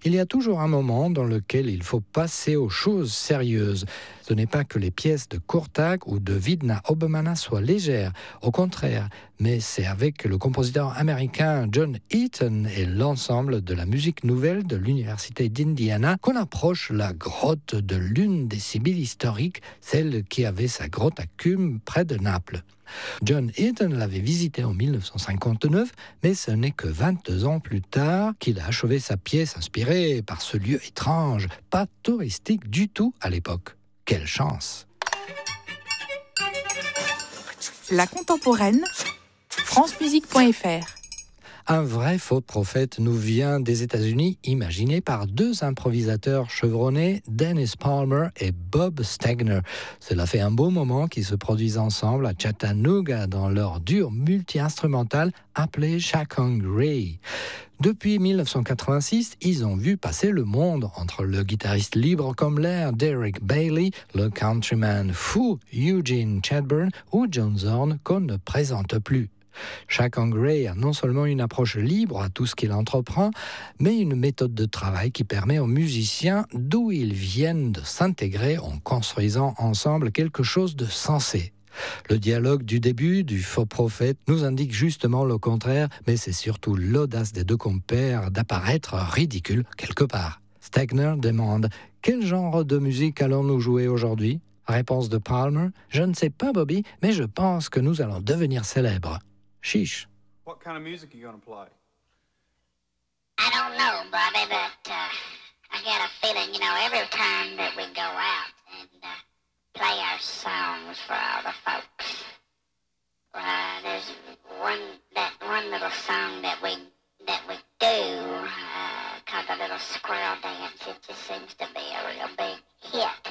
Il y a toujours un moment dans lequel il faut passer aux choses sérieuses. Ce n'est pas que les pièces de Kurtág ou de Vidna Obemana soient légères, au contraire, mais c'est avec le compositeur américain John Eaton et l'ensemble de la musique nouvelle de l'Université d'Indiana qu'on approche la grotte de l'une des Sibylles historiques, celle qui avait sa grotte à Cumes près de Naples. John Eaton l'avait visité en 1959, mais ce n'est que 22 ans plus tard qu'il a achevé sa pièce inspirée par ce lieu étrange, pas touristique du tout à l'époque. Quelle chance! La contemporaine, francemusique.fr. Un vrai faux prophète nous vient des États-Unis, imaginé par deux improvisateurs chevronnés, Dennis Palmer et Bob Stagner. Cela fait un beau moment qu'ils se produisent ensemble à Chattanooga dans leur duo multi-instrumental appelé Shotgun Ray. Depuis 1986, ils ont vu passer le monde entre le guitariste libre comme l'air Derek Bailey, le countryman fou Eugene Chadbourne ou John Zorn qu'on ne présente plus. Shotgun Ray a non seulement une approche libre à tout ce qu'il entreprend, mais une méthode de travail qui permet aux musiciens d'où ils viennent de s'intégrer en construisant ensemble quelque chose de sensé. Le dialogue du début du faux prophète nous indique justement le contraire, mais c'est surtout l'audace des deux compères d'apparaître ridicule quelque part. Stagner demande « Quel genre de musique allons-nous jouer aujourd'hui ?» Réponse de Palmer « Je ne sais pas, Bobby, mais je pense que nous allons devenir célèbres. » Chiche. What kind of music are you going to play? I don't know, Bobby, but I got a feeling, every time that we go out and play our songs for all the folks, there's that one little song that we do called the Little Squirrel Dance. It just seems to be a real big hit.